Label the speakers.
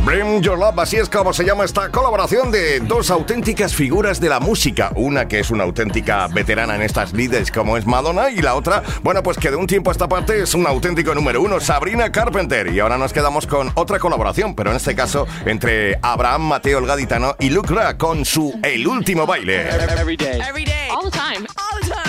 Speaker 1: Bring Your Love, así es como se llama esta colaboración de dos auténticas figuras de la música. Una que es una auténtica veterana en estas lides como es Madonna, y la otra, bueno, pues que de un tiempo a esta parte es un auténtico número uno, Sabrina Carpenter. Y ahora nos quedamos con otra colaboración, pero en este caso entre Abraham Mateo el Gaditano y Luke Ra con su El Último Baile.
Speaker 2: Every day. All the time.